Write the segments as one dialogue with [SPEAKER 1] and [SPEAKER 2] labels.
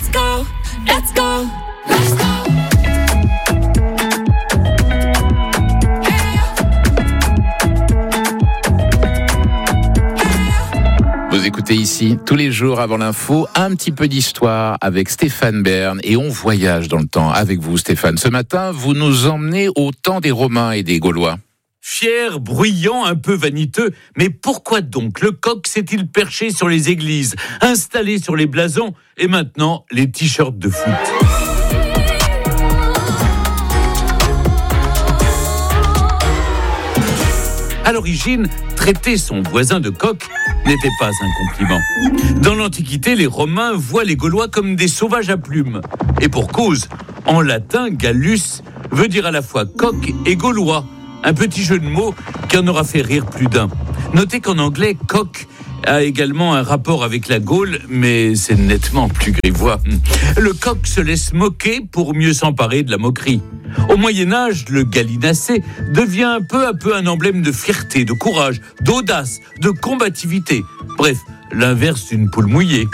[SPEAKER 1] Let's go, let's go, let's go.
[SPEAKER 2] Vous écoutez ici, tous les jours avant l'info, un petit peu d'histoire avec Stéphane Bern et on voyage dans le temps avec vous Stéphane. Ce matin, vous nous emmenez au temps des Romains et des Gaulois.
[SPEAKER 3] Fier, bruyant, un peu vaniteux, mais pourquoi donc le coq s'est-il perché sur les églises, installé sur les blasons et maintenant les t-shirts de foot ? À l'origine, traiter son voisin de coq n'était pas un compliment. Dans l'Antiquité, les Romains voient les Gaulois comme des sauvages à plumes. Et pour cause, en latin, Gallus veut dire à la fois coq et gaulois. Un petit jeu de mots qui en aura fait rire plus d'un. Notez qu'en anglais, coq a également un rapport avec la Gaule, mais c'est nettement plus grivois. Le coq se laisse moquer pour mieux s'emparer de la moquerie. Au Moyen-Âge, le gallinacé devient peu à peu un emblème de fierté, de courage, d'audace, de combativité. Bref, l'inverse d'une poule mouillée.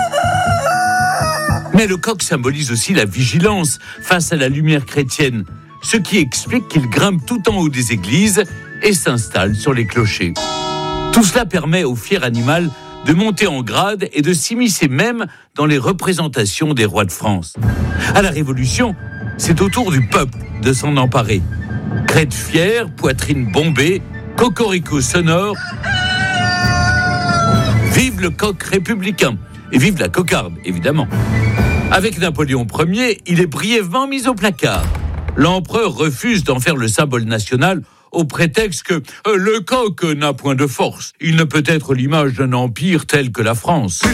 [SPEAKER 3] Mais le coq symbolise aussi la vigilance face à la lumière chrétienne, ce qui explique qu'il grimpe tout en haut des églises et s'installe sur les clochers. Tout cela permet au fier animal de monter en grade et de s'immiscer même dans les représentations des rois de France. À la Révolution, c'est au tour du peuple de s'en emparer. Crête fière, poitrine bombée, cocorico sonore. Vive le coq républicain et vive la cocarde, évidemment. Avec Napoléon Ier, il est brièvement mis au placard. L'empereur refuse d'en faire le symbole national au prétexte que le coq n'a point de force. Il ne peut être l'image d'un empire tel que la France.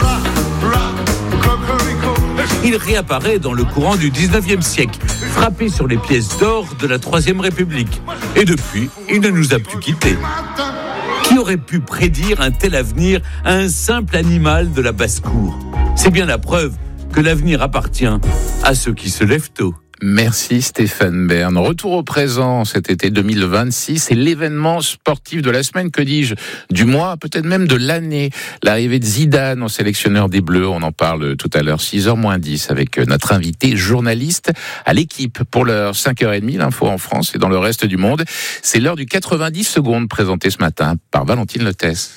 [SPEAKER 3] Il réapparaît dans le courant du 19e siècle, frappé sur les pièces d'or de la Troisième République. Et depuis, il ne nous a plus quittés. Qui aurait pu prédire un tel avenir à un simple animal de la basse-cour ? C'est bien la preuve que l'avenir appartient à ceux qui se lèvent tôt.
[SPEAKER 2] Merci Stéphane Bern. Retour au présent cet été 2026, c'est l'événement sportif de la semaine, que dis-je, du mois, peut-être même de l'année. L'arrivée de Zidane au sélectionneur des Bleus, on en parle tout à l'heure, 6h-10 avec notre invité journaliste à l'équipe pour l'heure 5h30, l'info en France et dans le reste du monde. C'est l'heure du 90 secondes présenté ce matin par Valentine Lethès.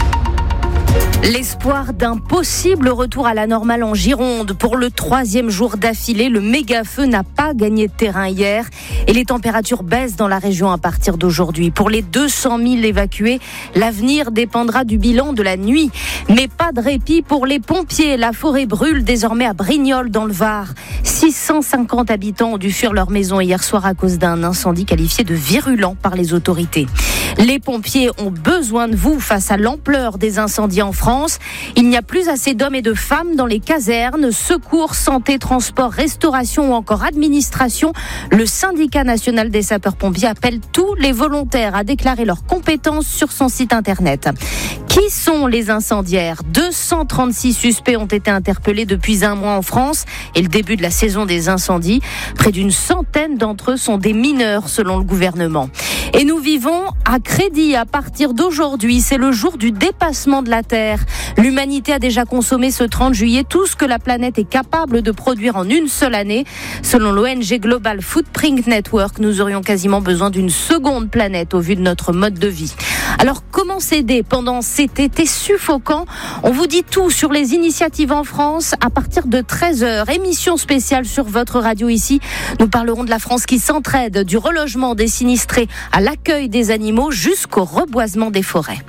[SPEAKER 4] L'espoir d'un possible retour à la normale en Gironde. Pour le 3e jour d'affilée, le méga-feu n'a pas gagné de terrain hier et les températures baissent dans la région à partir d'aujourd'hui. Pour les 200 000 évacués, l'avenir dépendra du bilan de la nuit. Mais pas de répit pour les pompiers. La forêt brûle désormais à Brignoles dans le Var. 650 habitants ont dû fuir leur maison hier soir à cause d'un incendie qualifié de virulent par les autorités. Les pompiers ont besoin de vous face à l'ampleur des incendies en France. Il n'y a plus assez d'hommes et de femmes dans les casernes. Secours, santé, transport, restauration ou encore administration. Le syndicat national des sapeurs-pompiers appelle tous les volontaires à déclarer leurs compétences sur son site internet. Qui sont les incendiaires ? 236 suspects ont été interpellés depuis un mois en France et le début de la saison des incendies. Près d'une centaine d'entre eux sont des mineurs selon le gouvernement. Et nous vivons à crédit à partir d'aujourd'hui. C'est le jour du dépassement de la Terre. L'humanité a déjà consommé ce 30 juillet tout ce que la planète est capable de produire en une seule année. Selon l'ONG Global Footprint Network, nous aurions quasiment besoin d'une seconde planète au vu de notre mode de vie. Alors comment s'aider pendant cet été suffocant ? On vous dit tout sur les initiatives en France à partir de 13h. Émission spéciale sur votre radio ici. Nous parlerons de la France qui s'entraide, du relogement des sinistrés à l'accueil des animaux jusqu'au reboisement des forêts.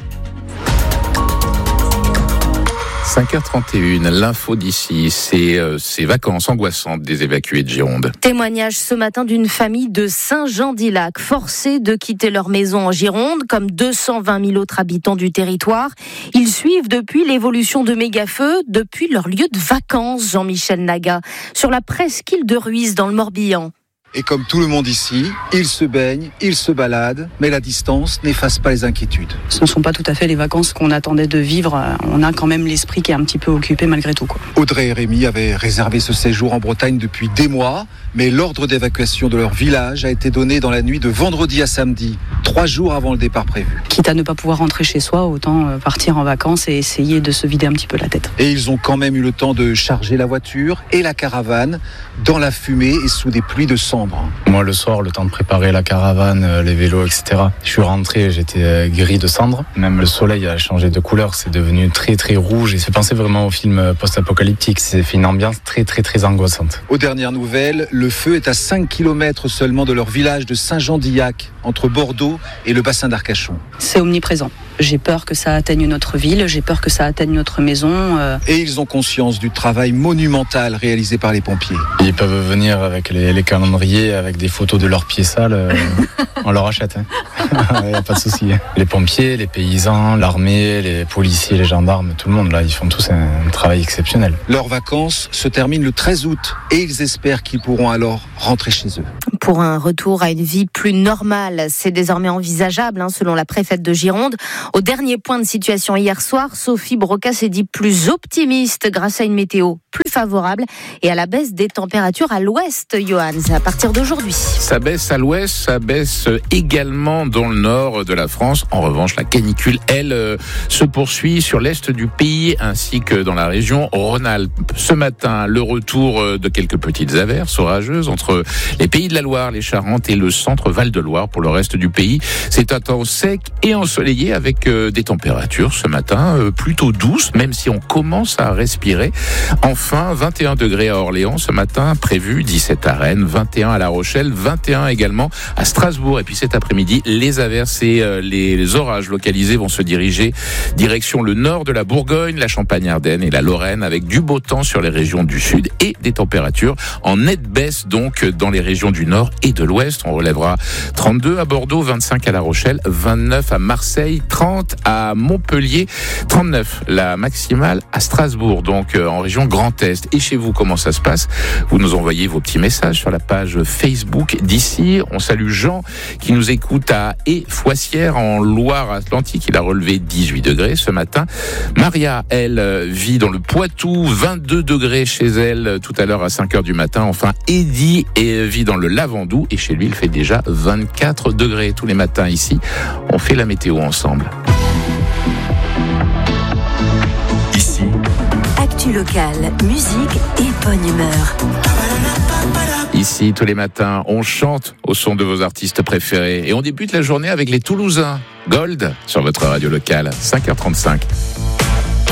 [SPEAKER 2] 5h31, l'info d'ici, c'est ces vacances angoissantes des évacués de Gironde.
[SPEAKER 4] Témoignage ce matin d'une famille de Saint-Jean-d'Illac, forcée de quitter leur maison en Gironde, comme 220 000 autres habitants du territoire. Ils suivent depuis l'évolution de méga-feux, depuis leur lieu de vacances, Jean-Michel Naga, sur la presqu'île de Ruisse dans le Morbihan.
[SPEAKER 5] Et comme tout le monde ici, ils se baignent, ils se baladent, mais la distance n'efface pas les inquiétudes.
[SPEAKER 6] Ce ne sont pas tout à fait les vacances qu'on attendait de vivre. On a quand même l'esprit qui est un petit peu occupé malgré tout, quoi.
[SPEAKER 5] Audrey et Rémi avaient réservé ce séjour en Bretagne depuis des mois, mais l'ordre d'évacuation de leur village a été donné dans la nuit de vendredi à samedi, 3 jours avant le départ prévu.
[SPEAKER 6] Quitte à ne pas pouvoir rentrer chez soi, autant partir en vacances et essayer de se vider un petit peu la tête.
[SPEAKER 5] Et ils ont quand même eu le temps de charger la voiture et la caravane dans la fumée et sous des pluies de cendres.
[SPEAKER 7] Moi, le soir, le temps de préparer la caravane, les vélos, etc. Je suis rentré, j'étais gris de cendre. Même le soleil a changé de couleur, c'est devenu très très rouge. Et ça fait penser vraiment au film post-apocalyptique. C'est fait une ambiance très très très angoissante.
[SPEAKER 5] Aux dernières nouvelles, le feu est à 5 km seulement de leur village de Saint-Jean-d'Illac, entre Bordeaux et le bassin d'Arcachon.
[SPEAKER 6] C'est omniprésent. J'ai peur que ça atteigne notre ville, j'ai peur que ça atteigne notre maison.
[SPEAKER 5] Et ils ont conscience du travail monumental réalisé par les pompiers.
[SPEAKER 7] Ils peuvent venir avec les calendriers, avec des photos de leurs pieds sales. On leur achète. Il n'y a pas de souci. Les pompiers, les paysans, l'armée, les policiers, les gendarmes, tout le monde, là, ils font tous un travail exceptionnel.
[SPEAKER 5] Leurs vacances se terminent le 13 août et ils espèrent qu'ils pourront alors rentrer chez eux.
[SPEAKER 4] Pour un retour à une vie plus normale, c'est désormais envisageable, selon la préfète de Gironde. Au dernier point de situation hier soir, Sophie Broca s'est dit plus optimiste grâce à une météo plus favorable et à la baisse des températures à l'ouest, Johan, à partir d'aujourd'hui.
[SPEAKER 2] Ça baisse à l'ouest, ça baisse également dans le nord de la France. En revanche, la canicule, elle, se poursuit sur l'est du pays ainsi que dans la région Rhône-Alpes. Ce matin, le retour de quelques petites averses orageuses entre les pays de la Loire, les Charentes et le centre Val-de-Loire. Pour le reste du pays, c'est un temps sec et ensoleillé avec des températures ce matin plutôt douces, même si on commence à respirer. Enfin, 21 degrés à Orléans ce matin, prévu 17 à Rennes, 21 à La Rochelle, 21 également à Strasbourg. Et puis cet après-midi, les averses et les orages localisés vont se diriger direction le nord de la Bourgogne, la Champagne-Ardenne et la Lorraine, avec du beau temps sur les régions du sud et des températures en nette baisse donc dans les régions du nord et de l'ouest. On relèvera 32 à Bordeaux, 25 à La Rochelle, 29 à Marseille, 30 à Montpellier, 39 la maximale à Strasbourg, donc en région Grand Est. Et chez vous, comment ça se passe? Vous nous envoyez vos petits messages sur la page Facebook d'ici. On salue Jean qui nous écoute à Foissière en Loire-Atlantique. Il a relevé 18 degrés ce matin. Maria, elle, vit dans le Poitou, 22 degrés chez elle tout à l'heure à 5h du matin. Enfin, Eddy vit dans le Lavandou et chez lui, il fait déjà 24 degrés tous les matins ici. On fait la météo ensemble.
[SPEAKER 1] Ici, actu locale, musique et bonne humeur.
[SPEAKER 2] Ici, tous les matins, on chante au son de vos artistes préférés. Et on débute la journée avec les Toulousains. Gold sur votre radio locale, 5h35.